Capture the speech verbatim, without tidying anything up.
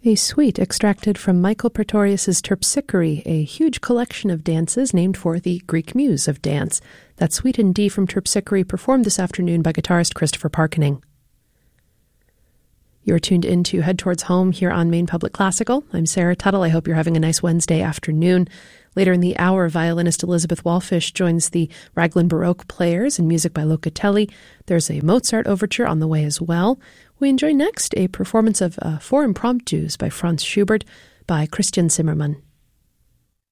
A suite extracted from Michael Pretorius's Terpsichore, a huge collection of dances named for the Greek muse of dance. That suite in D from Terpsichore performed this afternoon by guitarist Christopher Parkening. You're tuned in to Head Towards Home here on Maine Public Classical. I'm Sarah Tuttle. I hope you're having a nice Wednesday afternoon. Later in the hour, violinist Elizabeth Wallfish joins the Raglan Baroque players and music by Locatelli. There's a Mozart overture on the way as well. We enjoy next a performance of uh, Four Impromptus by Franz Schubert by Christian Zimmermann.